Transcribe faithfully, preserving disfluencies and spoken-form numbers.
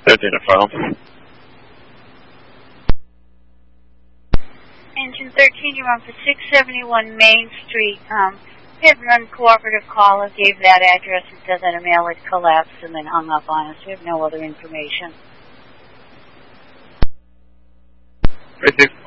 Identify. Engine thirteen, you're on for six seventy-one Main Street. Um, we had one cooperative caller, gave that address, and said that a mail had collapsed and then hung up on us. We have no other information. Right there.